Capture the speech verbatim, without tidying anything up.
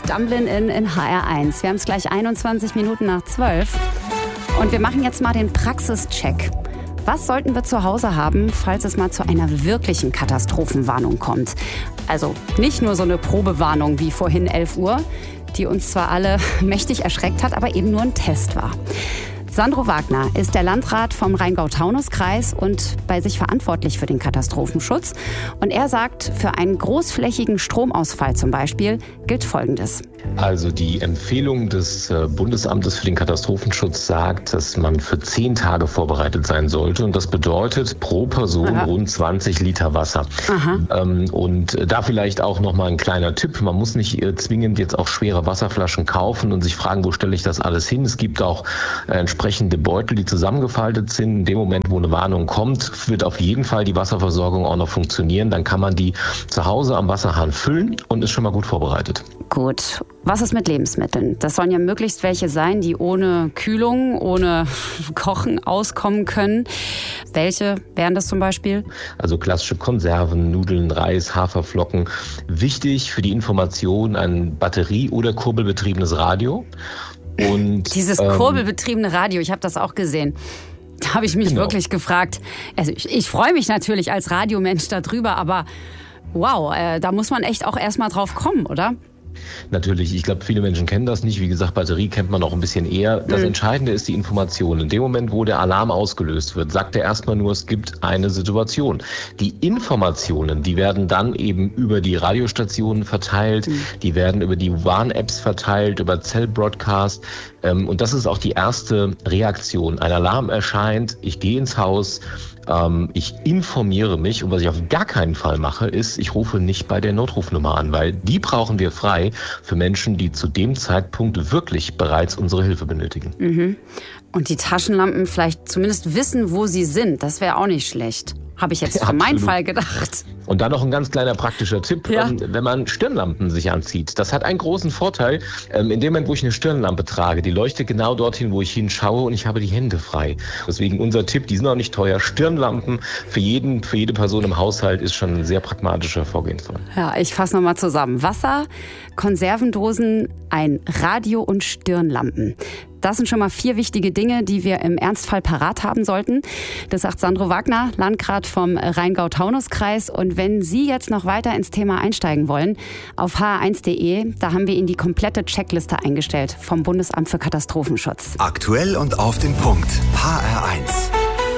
Dumblin in, in H R eins. Wir haben es gleich einundzwanzig Minuten nach zwölf. Und wir machen jetzt mal den Praxischeck. Was sollten wir zu Hause haben, falls es mal zu einer wirklichen Katastrophenwarnung kommt? Also nicht nur so eine Probewarnung wie vorhin elf Uhr, die uns zwar alle mächtig erschreckt hat, aber eben nur ein Test war. Sandro Wagner ist der Landrat vom Rheingau-Taunus-Kreis und bei sich verantwortlich für den Katastrophenschutz. Und er sagt, für einen großflächigen Stromausfall zum Beispiel gilt Folgendes. Also die Empfehlung des Bundesamtes für den Katastrophenschutz sagt, dass man für zehn Tage vorbereitet sein sollte. Und das bedeutet pro Person Aha. rund zwanzig Liter Wasser. Aha. Und da vielleicht auch noch mal ein kleiner Tipp. Man muss nicht zwingend jetzt auch schwere Wasserflaschen kaufen und sich fragen, wo stelle ich das alles hin. Es gibt auch entsprechende Beutel, die zusammengefaltet sind. In dem Moment, wo eine Warnung kommt, wird auf jeden Fall die Wasserversorgung auch noch funktionieren. Dann kann man die zu Hause am Wasserhahn füllen und ist schon mal gut vorbereitet. Gut. Was ist mit Lebensmitteln? Das sollen ja möglichst welche sein, die ohne Kühlung, ohne Kochen auskommen können. Welche wären das zum Beispiel? Also klassische Konserven, Nudeln, Reis, Haferflocken. Wichtig für die Information ein batterie- oder kurbelbetriebenes Radio. Und, Dieses ähm, kurbelbetriebene Radio, ich habe das auch gesehen. Da habe ich mich genau. wirklich gefragt. Also ich, ich freue mich natürlich als Radiomensch darüber, aber wow, äh, da muss man echt auch erstmal drauf kommen, oder? Natürlich, ich glaube, viele Menschen kennen das nicht. Wie gesagt, Batterie kennt man auch ein bisschen eher. Das mhm. Entscheidende ist die Information. In dem Moment, wo der Alarm ausgelöst wird, sagt er erstmal nur, es gibt eine Situation. Die Informationen, die werden dann eben über die Radiostationen verteilt, mhm. die werden über die Warn-Apps verteilt, über Cell-Broadcast. Und das ist auch die erste Reaktion. Ein Alarm erscheint, ich gehe ins Haus, ich informiere mich und was ich auf gar keinen Fall mache, ist, ich rufe nicht bei der Notrufnummer an, weil die brauchen wir frei für Menschen, die zu dem Zeitpunkt wirklich bereits unsere Hilfe benötigen. Mhm. Und die Taschenlampen vielleicht zumindest wissen, wo sie sind, das wäre auch nicht schlecht. Habe ich jetzt für Absolut. meinen Fall gedacht. Und dann noch ein ganz kleiner praktischer Tipp, ja. ähm, wenn man Stirnlampen sich anzieht. Das hat einen großen Vorteil. Ähm, in dem Moment, wo ich eine Stirnlampe trage, die leuchtet genau dorthin, wo ich hinschaue und ich habe die Hände frei. Deswegen unser Tipp, die sind auch nicht teuer. Stirnlampen für jeden, für jede Person im Haushalt ist schon ein sehr pragmatischer Vorgehensweise. Ja, ich fasse nochmal zusammen. Wasser, Konservendosen, ein Radio und Stirnlampen. Das sind schon mal vier wichtige Dinge, die wir im Ernstfall parat haben sollten. Das sagt Sandro Wagner, Landrat vom Rheingau-Taunus-Kreis. Und wenn Sie jetzt noch weiter ins Thema einsteigen wollen, auf h r eins punkt d e, da haben wir Ihnen die komplette Checkliste eingestellt vom Bundesamt für Katastrophenschutz. Aktuell und auf den Punkt. H R eins.